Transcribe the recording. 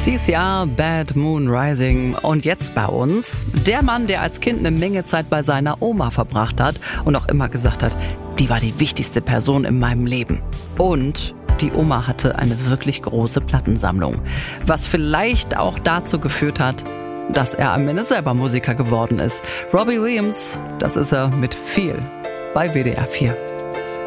CCR, Bad Moon Rising. Und jetzt bei uns der Mann, der als Kind eine Menge Zeit bei seiner Oma verbracht hat und auch immer gesagt hat, die war die wichtigste Person in meinem Leben. Und die Oma hatte eine wirklich große Plattensammlung, was vielleicht auch dazu geführt hat, dass er am Ende selber Musiker geworden ist. Robbie Williams, das ist er mit viel bei WDR 4.